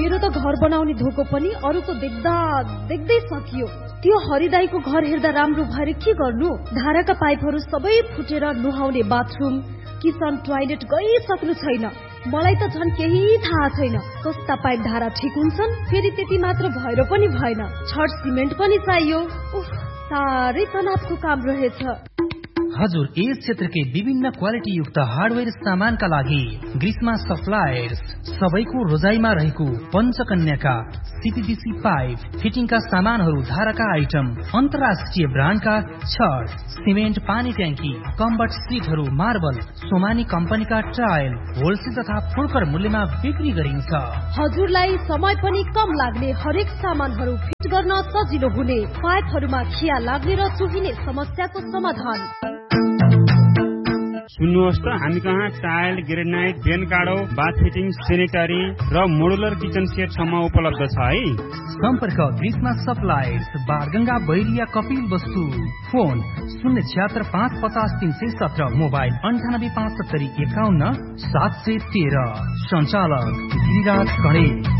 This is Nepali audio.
मेरो त घर बनाउने धोको पनि अरूको देख्दा देख्दै सकियो। त्यो हरिदाईको घर हेर्दा राम्रो भएर के गर्नु? धाराका पाइपहरू सबै फुटेर नुहाउने बाथरुम किचन टोयलेट गइसक्नु छैन। मलाई त झन् केही थाहा छैन कस्ता पाइप धारा ठिक हुन्छन्। फेरि त्यति मात्र भएर पनि भएन, छड सिमेन्ट पनि चाहियो। साह्रै तनावको काम रहेछ। हजुर यस क्षेत्रकै विभिन्न क्वालिटी युक्त हार्डवेयर सामानका लागि ग्रीष्मा सप्लायर्स सबैको रोजाइमा रहेको पञ्चकन्याका सीपीवीसी पाइप फिटिङका सामानहरू, धाराका आइटम, अन्तर्राष्ट्रिय ब्रान्डका छड सिमेन्ट, पानी ट्याङ्की, कम्बट सिटहरू, मार्बल, सोमानी कम्पनीका टाइल होलसेल तथा फुर्कर मूल्यमा बिक्री गरिन्छ। हजुरलाई समय पनि कम लाग्ने, हरेक सामानहरू फिट गर्न सजिलो हुने, पाइपहरूमा खिया लाग्ने र चुहिने समस्याको समाधान। सुन्नुहोस् त, हामी कहाँ टाइल, ग्रेनाइट, बेन काडो, बाथ फिटिङ, सेनेटरी र मोडुलर किचन सेट सम्म उपलब्ध छ है। सम्पर्क ग्रीष्मा सप्लायर्स, बारगंगा, बैरिया, कपिल वस्तु। Phone 076-550-317, mobile 98-75-51-713। सञ्चालक गिरिराज गणेश।